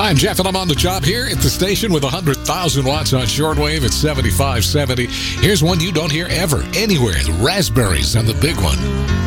I'm Jeff, and I'm on the job here at the station with 100,000 watts on shortwave at 7570. Here's one you don't hear ever, anywhere. The Raspberries on the big one.